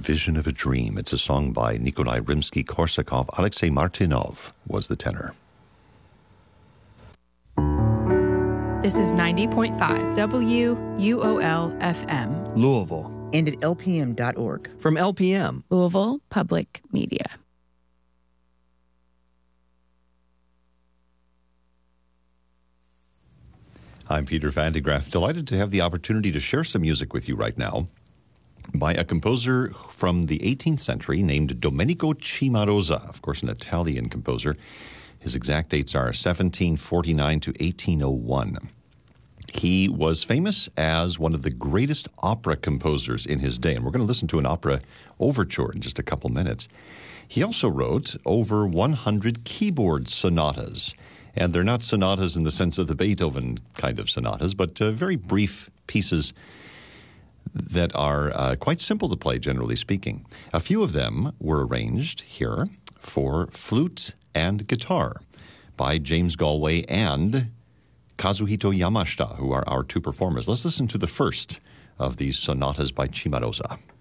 Vision of a Dream. It's a song by Nikolai Rimsky-Korsakov. Alexei Martynov was the tenor. This is 90.5 WUOL-FM. Louisville. And at lpm.org. From LPM. Louisville Public Media. I'm Peter Van de Graaff, delighted to have the opportunity to share some music with you right now by a composer from the 18th century named Domenico Cimarosa, of course an Italian composer. His exact dates are 1749 to 1801. He was famous as one of the greatest opera composers in his day, and we're going to listen to an opera overture in just a couple minutes. He also wrote over 100 keyboard sonatas, and they're not sonatas in the sense of the Beethoven kind of sonatas, but very brief pieces that are quite simple to play, generally speaking. A few of them were arranged here for flute and guitar by James Galway and Kazuhito Yamashita, who are our two performers. Let's listen to the first of these sonatas by Cimarosa.